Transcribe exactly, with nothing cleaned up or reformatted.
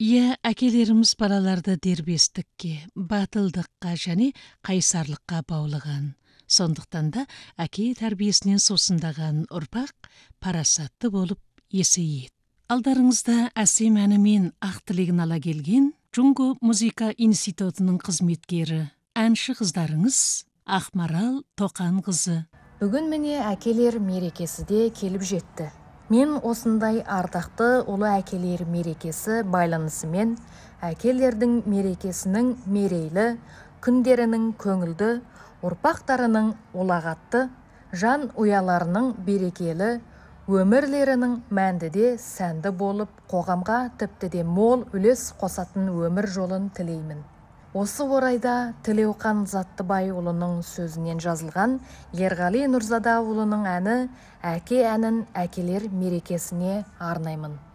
Иә, әкелеріміз балаларды дербестікке, батылдыққа және қайсарлыққа баулыған. Сондықтан да әке тәрбиесінен сусындаған ұрпақ парасатты болып есейеді. Алдарыңызда әсем әнімен ақ тілегін ала келген Джунго музыка институтының қызметкері, әнші қыздарыңыз Ақмарал Тоқан қызы. Бүгін міне әкелер мерекесі де келіп жетті. Мен осындай ардақты ұлы әкелер мерекесі байланысымен әкелердің мерекесінің мерейлі, күндерінің көңілді, ұрпақтарының ұлағатты, жан ұяларының берекелі, өмірлерінің мәндіде сәнді болып, қоғамға тіпті де мол үлес қосатын өмір жолын тілеймін. Осы орайда Тілеуқан Заттыбайұлының сөзінен жазылған Ерғали Нұрзадаұлының әні «Әке әнін әкелер мерекесіне арнаймын».